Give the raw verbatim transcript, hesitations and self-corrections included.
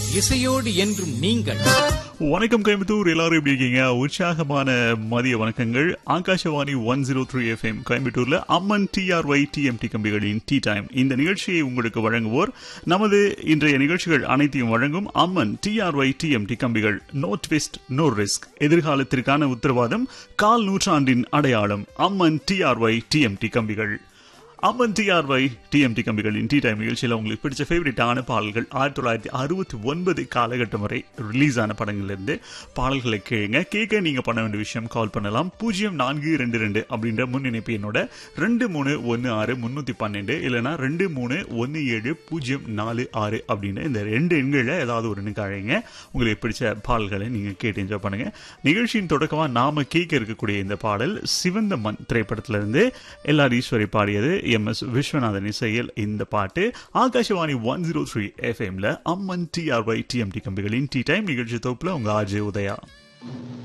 இசையோடு என்றும் நீங்கள். வணக்கம் கோயம்புத்தூர், எல்லாரும் எப்படி இருக்கீங்க? உற்சாகமான மதிய வணக்கங்கள். Akashvani one zero three FM கோயம்புத்தூர்ல அம்மன் டிஆர்ஒய் டிஎம்டி கம்பிகளின் டீ டைம். இந்த நிகழ்ச்சியை உங்களுக்கு வழங்குவோர் நமது இன்றைய நிகழ்ச்சிகள் அனைத்தையும் வழங்கும் அம்மன் டிஆர்ஒய் டிஎம்டி கம்பிகள். No twist, no risk. எதிர்காலத்திற்கான உத்தரவாதம், கால் நூற்றாண்டின் அடையாளம். அம்மன் டிஆர்ஒய் டிஎம்டி கம்பிகள். அம்மன் டிஆர்ஒய் டிஎம்டி கம்பிகளின் டீ டைம் நிகழ்ச்சியில் உங்களுக்கு பிடிச்ச ஃபேவரட்டான பாடல்கள் ஆயிரத்தி தொள்ளாயிரத்தி அறுபத்தி ஒன்பது காலகட்டம் வரை ரிலீஸ் ஆன படங்கள்லேருந்து பாடல்களை கேளுங்க. கேட்க நீங்கள் பண்ண வேண்டிய விஷயம், கால் பண்ணலாம் பூஜ்ஜியம் நான்கு ரெண்டு ரெண்டு அப்படின்ற முன்னிணைப்பு என்னோட ரெண்டு மூணு ஒன்று ஆறு முன்னூற்றி பன்னெண்டு இல்லைனா ரெண்டு மூணு ஒன்று ஏழு பூஜ்ஜியம் நாலு ஆறு அப்படின்னு இந்த ரெண்டு எண்களில் ஏதாவது ஒரு எண்ணுக்கு அழைங்க. உங்களுக்கு பிடிச்ச பாடல்களை நீங்கள் கேட்டு என்ஜாய் பண்ணுங்க. நிகழ்ச்சியின் தொடக்கமாக நாம கேட்க இருக்கக்கூடிய இந்த பாடல் சிவந்த மண் திரைப்படத்திலிருந்து எல்ஆர் ஈஸ்வரி பாடியது. எம் எஸ் விஸ்வநாதன் இசையில் இந்த பாட்டு ஆகாஷவாணி ஒன் ஜீரோ த்ரீ எஃப்எம்ல அம்மன் டிஆர்ஒய் டிஎம்டி கம்பிகளின் டீ டைம் நிகழ்ச்சி தொகுப்புல உங்க ஆர்ஜே உதயா.